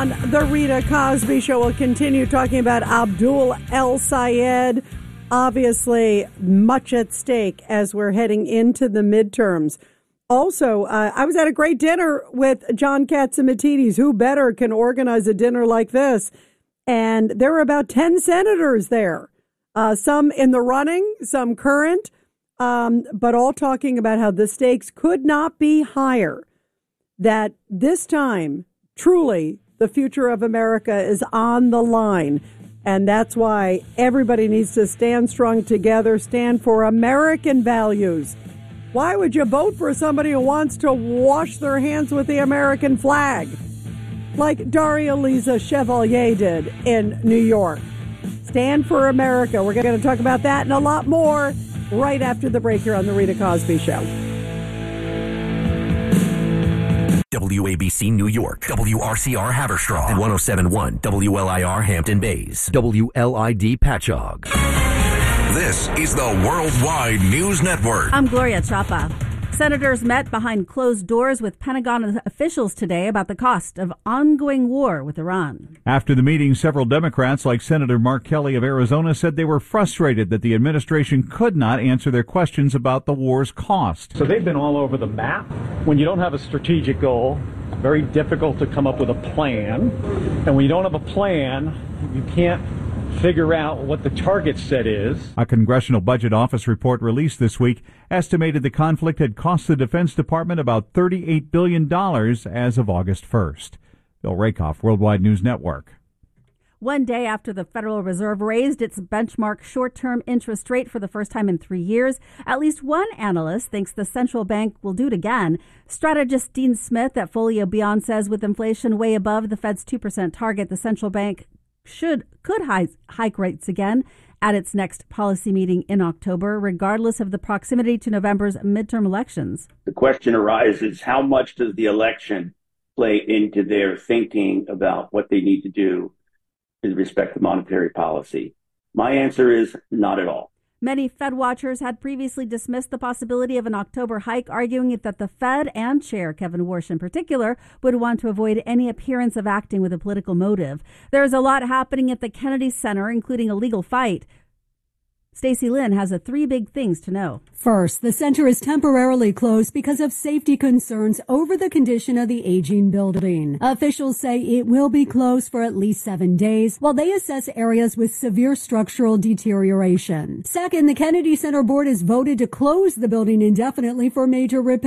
on the Rita Cosby Show. We'll continue talking about Abdul El Sayed. Obviously, much at stake as we're heading into the midterms. Also, I was at a great dinner with John Catsimatidis. Who better can organize a dinner like this? And there were about 10 senators there, some in the running, some current, but all talking about how the stakes could not be higher, that this time, truly, the future of America is on the line. And that's why everybody needs to stand strong together, stand for American values. Why would you vote for somebody who wants to wash their hands with the American flag, like Daria Lisa Chevalier did in New York? Stand for America. We're going to talk about that and a lot more right after the break here on The Rita Cosby Show. WABC New York, WRCR Haverstraw, and 107.1 WLIR Hampton Bays, WLID Patchogue. This is the Worldwide News Network. I'm Gloria Chapa. Senators met behind closed doors with Pentagon officials today about the cost of ongoing war with Iran. After the meeting, several Democrats, like Senator Mark Kelly of Arizona, said they were frustrated that the administration could not answer their questions about the war's cost. So they've been all over the map. When you don't have a strategic goal, very difficult to come up with a plan. And when you don't have a plan, you can't figure out what the target set is. A Congressional Budget Office report released this week estimated the conflict had cost the Defense Department about $38 billion as of August 1st. Bill Rakoff, Worldwide News Network. One day after the Federal Reserve raised its benchmark short-term interest rate for the first time in 3 years, at least one analyst thinks the central bank will do it again. Strategist Dean Smith at Folio Beyond says with inflation way above the Fed's 2% target, the central bank could hike rates again at its next policy meeting in October, regardless of the proximity to November's midterm elections. The question arises, how much does the election play into their thinking about what they need to do with respect to monetary policy? My answer is not at all. Many Fed watchers had previously dismissed the possibility of an October hike, arguing that the Fed and Chair Kevin Warsh in particular would want to avoid any appearance of acting with a political motive. There's a lot happening at the Kennedy Center, including a legal fight. Stacey Lynn has 3 big things to know. First, the center is temporarily closed because of safety concerns over the condition of the aging building. Officials say it will be closed for at least 7 days while they assess areas with severe structural deterioration. Second, the Kennedy Center board has voted to close the building indefinitely for major repairs.